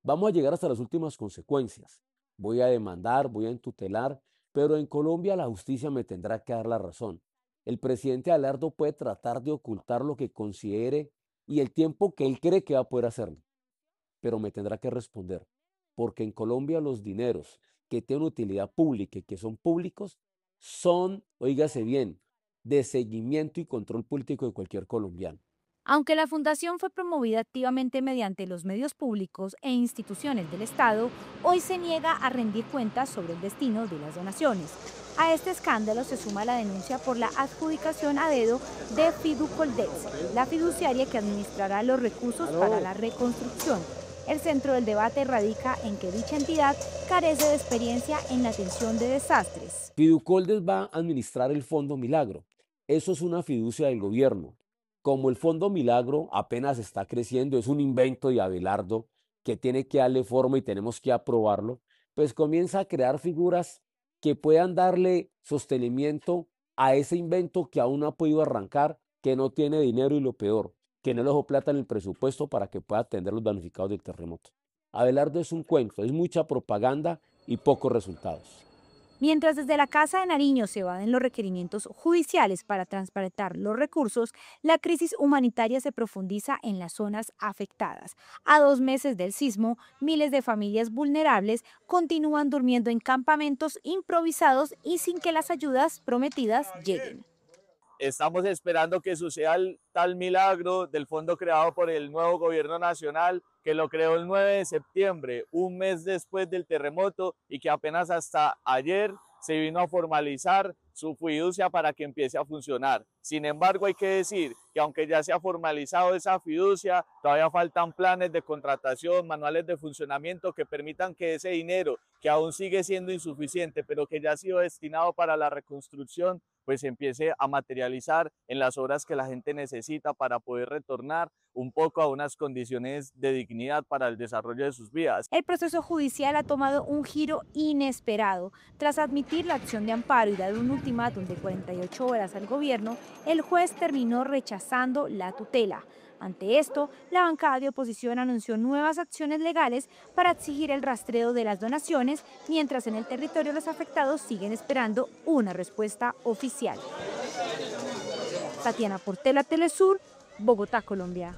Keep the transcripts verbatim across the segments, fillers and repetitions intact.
Vamos a llegar hasta las últimas consecuencias. Voy a demandar, voy a entutelar, pero en Colombia la justicia me tendrá que dar la razón. El presidente Abelardo puede tratar de ocultar lo que considere y el tiempo que él cree que va a poder hacerlo, pero me tendrá que responder, porque en Colombia los dineros que tienen utilidad pública y que son públicos son, oígase bien, de seguimiento y control político de cualquier colombiano. Aunque la fundación fue promovida activamente mediante los medios públicos e instituciones del Estado, hoy se niega a rendir cuentas sobre el destino de las donaciones. A este escándalo se suma la denuncia por la adjudicación a dedo de Fiducoldex, la fiduciaria que administrará los recursos para la reconstrucción. El centro del debate radica en que dicha entidad carece de experiencia en la atención de desastres. Fiducoldes va a administrar el Fondo Milagro. Eso es una fiducia del gobierno. Como el Fondo Milagro apenas está creciendo, es un invento de Abelardo que tiene que darle forma y tenemos que aprobarlo, pues comienza a crear figuras que puedan darle sostenimiento a ese invento que aún no ha podido arrancar, que no tiene dinero y lo peor, que no le dejó plata en el presupuesto para que pueda atender los damnificados del terremoto. Abelardo es un cuento, es mucha propaganda y pocos resultados. Mientras desde la Casa de Nariño se evaden los requerimientos judiciales para transparentar los recursos, la crisis humanitaria se profundiza en las zonas afectadas. A dos meses del sismo, miles de familias vulnerables continúan durmiendo en campamentos improvisados y sin que las ayudas prometidas lleguen. Estamos esperando que suceda el tal milagro del fondo creado por el nuevo gobierno nacional, que lo creó el nueve de septiembre, un mes después del terremoto, y que apenas hasta ayer se vino a formalizar su fiducia para que empiece a funcionar. Sin embargo, hay que decir que aunque ya se ha formalizado esa fiducia, todavía faltan planes de contratación, manuales de funcionamiento que permitan que ese dinero, que aún sigue siendo insuficiente, pero que ya ha sido destinado para la reconstrucción, pues empiece a materializar en las obras que la gente necesita para poder retornar un poco a unas condiciones de dignidad para el desarrollo de sus vidas. El proceso judicial ha tomado un giro inesperado. Tras admitir la acción de amparo y dar un ultimátum de cuarenta y ocho horas al gobierno, el juez terminó rechazando la tutela. Ante esto, la bancada de oposición anunció nuevas acciones legales para exigir el rastreo de las donaciones, mientras en el territorio los afectados siguen esperando una respuesta oficial. Tatiana Portela, Telesur, Bogotá, Colombia.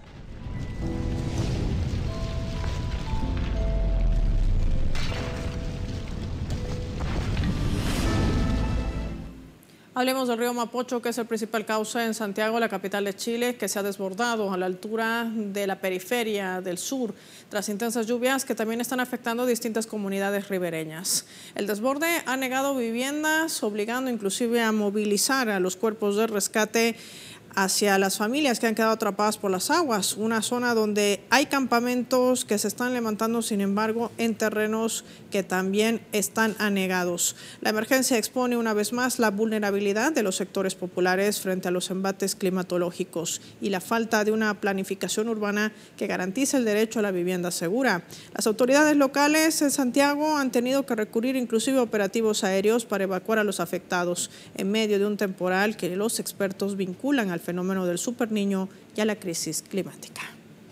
Hablemos del río Mapocho, que es el principal cauce en Santiago, la capital de Chile, que se ha desbordado a la altura de la periferia del sur, tras intensas lluvias que también están afectando distintas comunidades ribereñas. El desborde ha negado viviendas, obligando inclusive a movilizar a los cuerpos de rescate hacia las familias que han quedado atrapadas por las aguas, una zona donde hay campamentos que se están levantando, sin embargo, en terrenos que también están anegados. La emergencia expone una vez más la vulnerabilidad de los sectores populares frente a los embates climatológicos y la falta de una planificación urbana que garantice el derecho a la vivienda segura. Las autoridades locales en Santiago han tenido que recurrir inclusive a operativos aéreos para evacuar a los afectados en medio de un temporal que los expertos vinculan al fenómeno del superniño y a la crisis climática.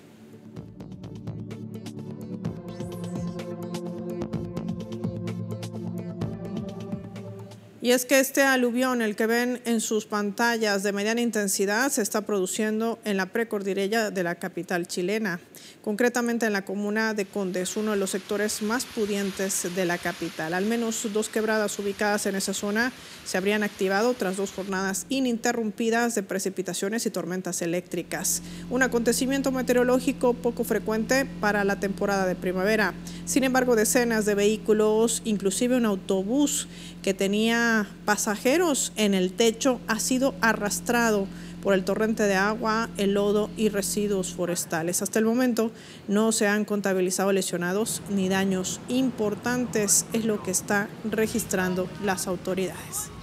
Y es que este aluvión, el que ven en sus pantallas de mediana intensidad, se está produciendo en la precordillera de la capital chilena, concretamente en la comuna de Condes, uno de los sectores más pudientes de la capital. Al menos dos quebradas ubicadas en esa zona se habrían activado tras dos jornadas ininterrumpidas de precipitaciones y tormentas eléctricas. Un acontecimiento meteorológico poco frecuente para la temporada de primavera. Sin embargo, decenas de vehículos, inclusive un autobús que tenía pasajeros en el techo, ha sido arrastrado por el torrente de agua, el lodo y residuos forestales. Hasta el momento no se han contabilizado lesionados ni daños importantes, es lo que están registrando las autoridades.